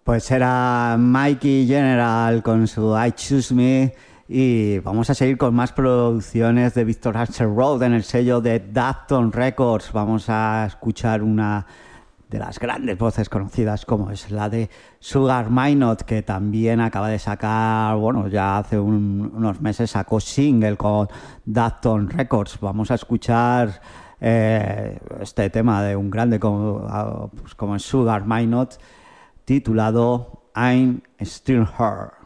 Pues era Mikey General con su I Choose Me y vamos a seguir con más producciones de Victor Archer Road en el sello de Dafton Records. Vamos a escuchar una de las grandes voces conocidas como es la de Sugar Minott, que también acaba de sacar, bueno, ya hace unos meses sacó single con Dafton Records. Vamos a escuchar este tema de un grande como es Sugar Minott, titulado I'm Still Her.